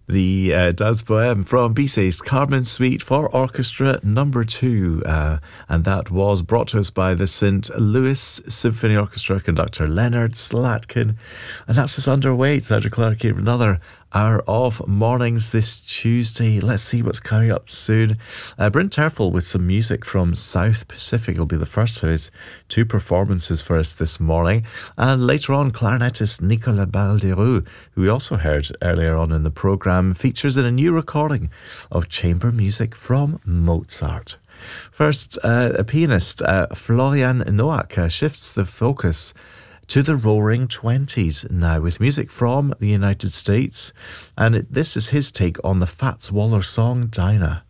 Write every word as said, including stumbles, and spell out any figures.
The uh, Dance Bohème from Bizet's Carmen Suite for Orchestra number two. Uh, and that was brought to us by the Saint Louis Symphony Orchestra conductor Leonard Slatkin. And that's us underway. It's Andrew Clark here with another hour of mornings this Tuesday. Let's see what's coming up soon. Uh, Bryn Terfel with some music from South Pacific will be the first of his two performances for us this morning. And later on, clarinetist Nicolas Balderoux, who we also heard earlier on in the programme, features in a new recording of chamber music from Mozart. First, uh, a pianist, uh, Florian Noack, uh, shifts the focus to the Roaring Twenties now with music from the United States. And it, this is his take on the Fats Waller song Dinah.